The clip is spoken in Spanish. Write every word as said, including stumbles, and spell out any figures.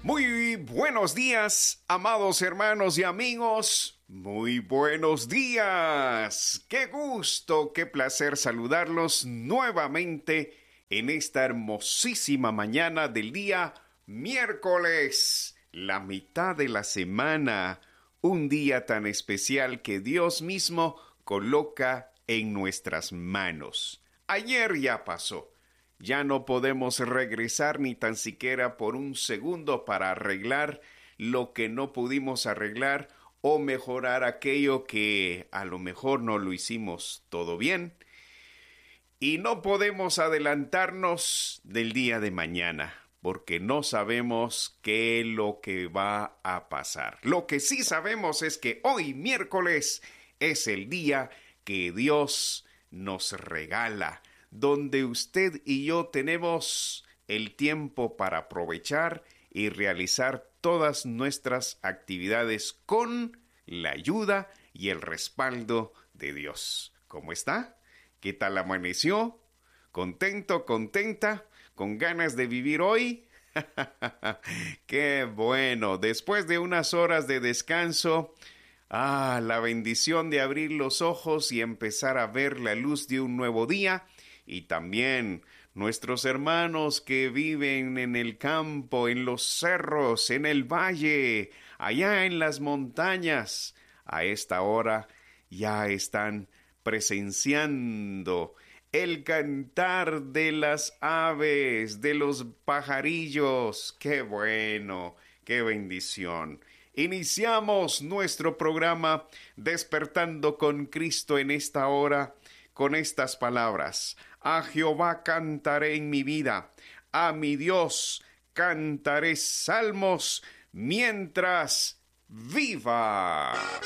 Muy buenos días, amados hermanos y amigos. Muy buenos días. Qué gusto, qué placer saludarlos nuevamente en esta hermosísima mañana del día miércoles, la mitad de la semana, un día tan especial que Dios mismo coloca en nuestras manos. Ayer ya pasó. Ya no podemos regresar ni tan siquiera por un segundo para arreglar lo que no pudimos arreglar o mejorar aquello que a lo mejor no lo hicimos todo bien. Y no podemos adelantarnos del día de mañana, porque no sabemos qué es lo que va a pasar. Lo que sí sabemos es que hoy, miércoles, es el día que Dios nos regala, donde usted y yo tenemos el tiempo para aprovechar y realizar todas nuestras actividades con la ayuda y el respaldo de Dios. ¿Cómo está? ¿Qué tal amaneció? ¿Contento, contenta? ¿Con ganas de vivir hoy? ¡Qué bueno! Después de unas horas de descanso, ah, la bendición de abrir los ojos y empezar a ver la luz de un nuevo día. Y también nuestros hermanos que viven en el campo, en los cerros, en el valle, allá en las montañas, a esta hora ya están presenciando el cantar de las aves, de los pajarillos. ¡Qué bueno! ¡Qué bendición! Iniciamos nuestro programa Despertando con Cristo en esta hora con estas palabras: a Jehová cantaré en mi vida, a mi Dios cantaré salmos mientras viva.